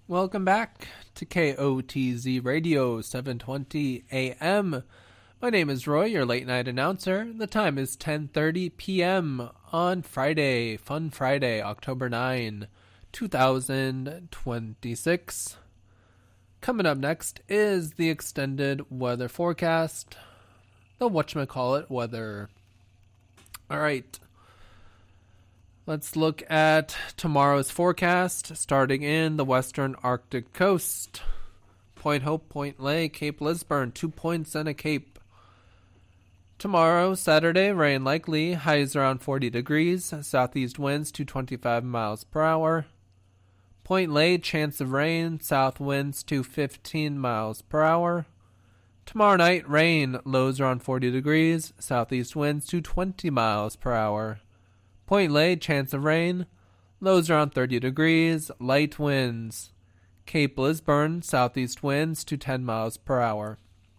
Welcome back to KOTZ Radio 720 AM. My name is Roy, your late night announcer. The time is 10:30 p.m. on Friday, Fun Friday, October 9, 2026. Coming up next is the extended weather forecast, the whatchamacallit weather. All right. Let's look at tomorrow's forecast, starting in the western Arctic coast. Point Hope, Point Lay, Cape Lisburne, 2 points and a cape. Tomorrow, Saturday, rain likely, highs around 40 degrees, southeast winds to 25 miles per hour. Point Lay, chance of rain, south winds to 15 miles per hour. Tomorrow night, rain, lows around 40 degrees, southeast winds to 20 miles per hour. Point Lay, chance of rain, lows around 30 degrees, light winds. Cape Lisburne, southeast winds to 10 miles per hour.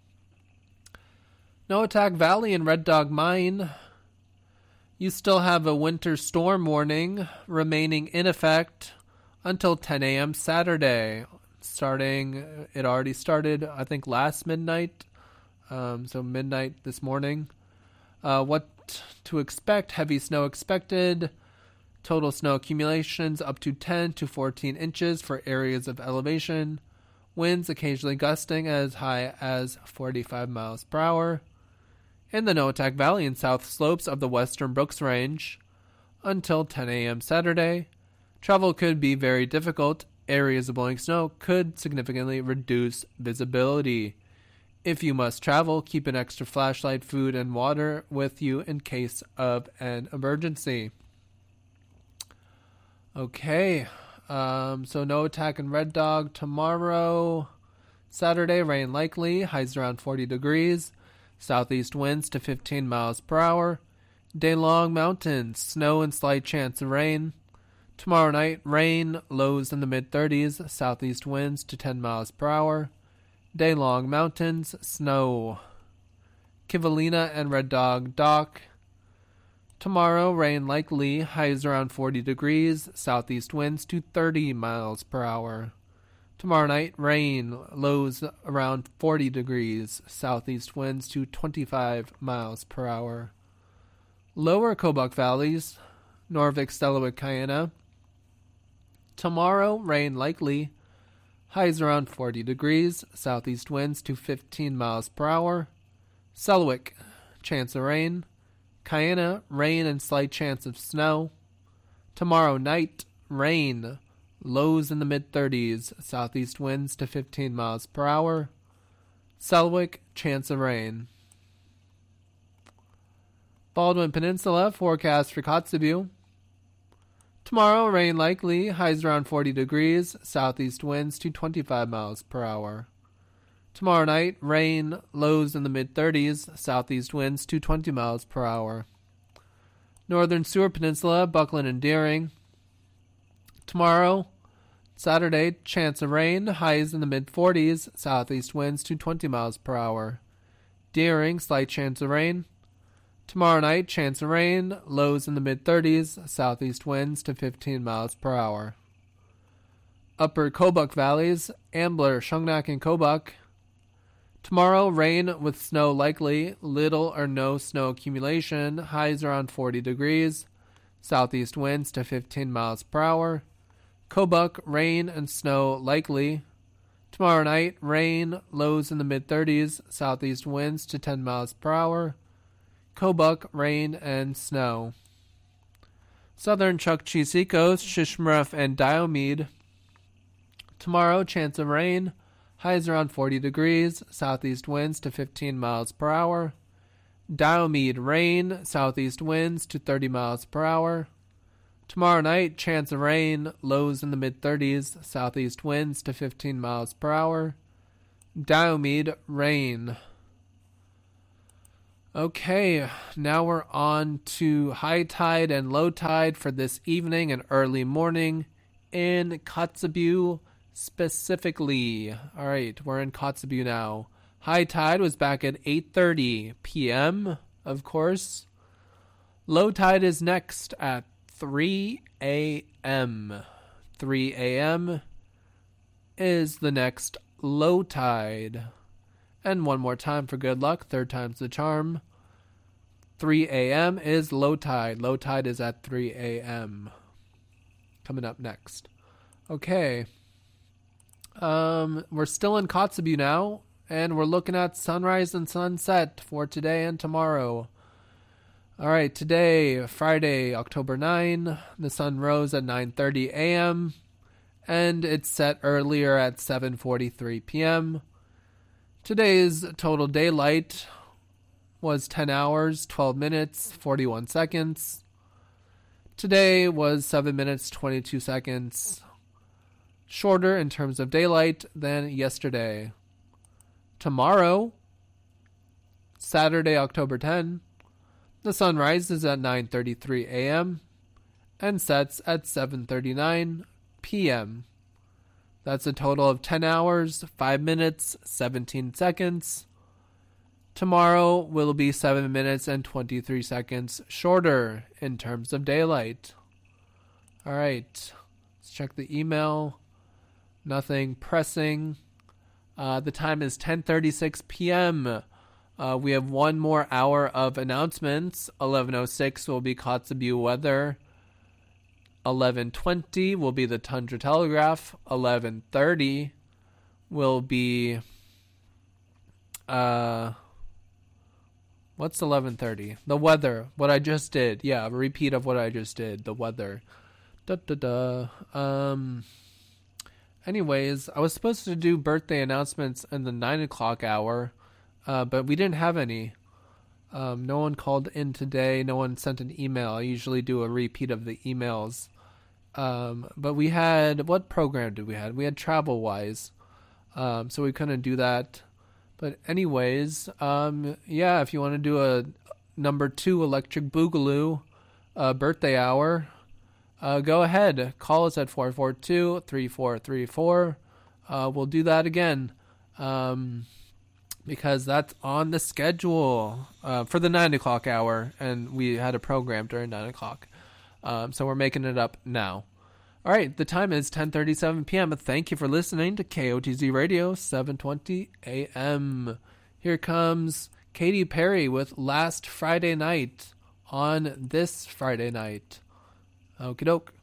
Noatak Valley and Red Dog Mine, you still have a winter storm warning remaining in effect until 10 a.m. Saturday. It already started, I think, last midnight, so midnight this morning. What to expect: heavy snow expected, total snow accumulations up to 10 to 14 inches for areas of elevation, winds occasionally gusting as high as 45 miles per hour. In the Noatak Valley and south slopes of the western Brooks Range, until 10 a.m. Saturday, travel could be very difficult. Areas of blowing snow could significantly reduce visibility. If you must travel, keep an extra flashlight, food, and water with you in case of an emergency. Okay, so Noatak and Red Dog tomorrow. Saturday, rain likely, highs around 40 degrees, southeast winds to 15 miles per hour. Day long, mountains, snow and slight chance of rain. Tomorrow night, rain, lows in the mid-30s, southeast winds to 10 miles per hour. Day long, mountains, snow. Kivalina and Red Dog Dock. Tomorrow, rain likely, highs around 40 degrees, southeast winds to 30 miles per hour. Tomorrow night, rain, lows around 40 degrees, southeast winds to 25 miles per hour. Lower Kobuk Valleys, Norvik, Selawik, Kayena. Tomorrow, rain likely, highs around 40 degrees, southeast winds to 15 miles per hour. Selawik, chance of rain. Kayena, rain and slight chance of snow. Tomorrow night, rain, lows in the mid-30s, southeast winds to 15 miles per hour. Selawik, chance of rain. Baldwin Peninsula, forecast for Kotzebue. Tomorrow, rain likely, highs around 40 degrees, southeast winds to 25 miles per hour. Tomorrow night, rain, lows in the mid-30s, southeast winds to 20 miles per hour. Northern Seward Peninsula, Buckland and Deering. Tomorrow, Saturday, chance of rain, highs in the mid-40s, southeast winds to 20 miles per hour. Deering, slight chance of rain. Tomorrow night, chance of rain, lows in the mid-30s, southeast winds to 15 miles per hour. Upper Kobuk Valleys, Ambler, Shungnak, and Kobuk. Tomorrow, rain with snow likely, little or no snow accumulation, highs around 40 degrees, southeast winds to 15 miles per hour. Kobuk, rain and snow likely. Tomorrow night, rain, lows in the mid-30s, southeast winds to 10 miles per hour. Kobuk, rain and snow. Southern Chukchi Seacoast, Shishmaref, and Diomede. Tomorrow, chance of rain, highs around 40 degrees, southeast winds to 15 miles per hour. Diomede, rain, southeast winds to 30 miles per hour. Tomorrow night, chance of rain, lows in the mid-30s, southeast winds to 15 miles per hour. Diomede, rain. Okay, now we're on to high tide and low tide for this evening and early morning in Kotzebue specifically. All right, we're in Kotzebue now. High tide was back at 8:30 p.m., of course. Low tide is next at 3 a.m. 3 a.m. is the next low tide. And one more time for good luck, third time's the charm. 3 a.m. is low tide. Low tide is at 3 a.m. Coming up next. Okay. We're still in Kotzebue now, and we're looking at sunrise and sunset for today and tomorrow. All right, today, Friday, October 9, the sun rose at 9:30 a.m., and it set earlier at 7:43 p.m. Today's total daylight was 10 hours, 12 minutes, 41 seconds. Today was 7 minutes, 22 seconds. Shorter in terms of daylight than yesterday. Tomorrow, Saturday, October 10, the sun rises at 9:33 a.m. and sets at 7:39 p.m. That's a total of 10 hours, 5 minutes, 17 seconds. Tomorrow will be 7 minutes and 23 seconds shorter in terms of daylight. All right, let's check the email. Nothing pressing. The time is 10:36 p.m. We have one more hour of announcements. 11:06 will be Kotzebue weather. 11:20 will be the Tundra Telegraph. 11:30 will be what's 11:30? The weather. What I just did. Yeah, a repeat of what I just did. The weather. Anyways, I was supposed to do birthday announcements in the 9 o'clock hour, but we didn't have any. No one called in today. No one sent an email. I usually do a repeat of the emails. But we had, what program did we have? We had TravelWise. So we couldn't do that. But anyways, yeah, if you want to do a number 2 Electric Boogaloo birthday hour, go ahead. Call us at 442-3434. We'll do that again. Because that's on the schedule for the 9 o'clock hour, and we had a program during 9 o'clock. So we're making it up now. All right, the time is 10:37 p.m. Thank you for listening to KOTZ Radio, 720 a.m. Here comes Katy Perry with Last Friday Night on this Friday night. Okie doke.